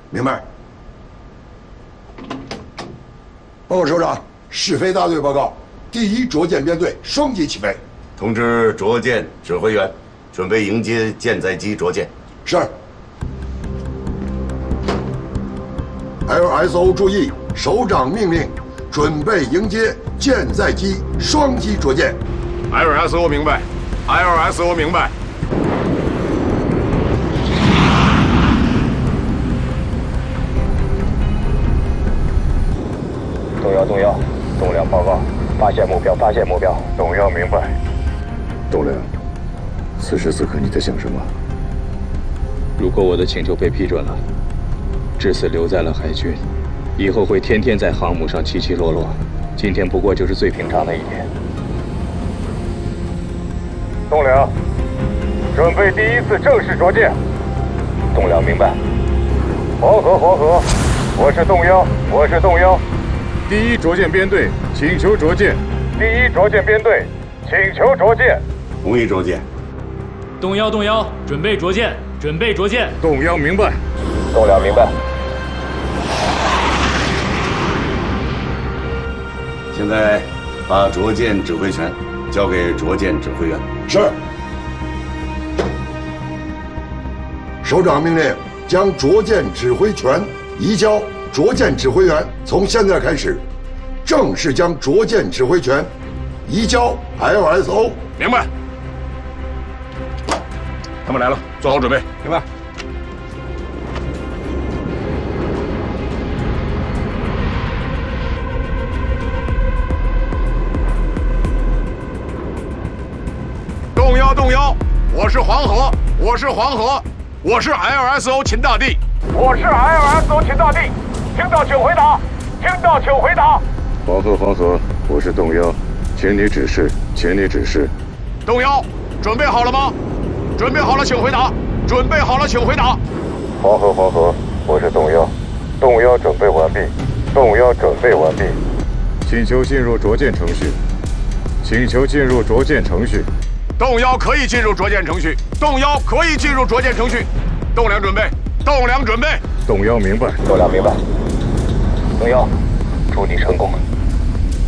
明白。报告首长，试飞大队报告，第一着舰编队双机起飞。 通知着舰指挥员，准备迎接舰载机着舰。 是。LSO 注意，首长命令，准备迎接舰载机双机着舰。 LSO 明白 ，LSO 明白。 动摇，栋梁报告，发现目标，动摇明白。 栋梁，此时此刻你在想什么？ 如果我的请求被批准了，至死留在了海军，以后会天天在航母上起起落落。今天不过就是最平常的一天。 栋梁，准备第一次正式着舰。栋梁明白。黄河，我是动摇。 第一着舰编队请求着舰。 第一着舰编队请求着舰。 同意着舰。 动摇，准备着舰， 动摇明白。 栋梁明白。 现在把着舰指挥权交给着舰指挥员。 是。首长命令，将着舰指挥权移交着舰指挥员。从现在开始，正式将着舰指挥权移交 LSO。 明白。他们来了，做好准备。 明白。 动摇，我是黄河，我是 LSO 秦大帝，听到请回答， 黄河，我是动摇，请你指示。 动摇，准备好了吗？准备好了，请回答。 黄河，我是动摇，准备完毕。 请求进入着舰程序。 动摇可以进入着舰程序。动梁准备。 动摇明白。 动摇，祝你成功。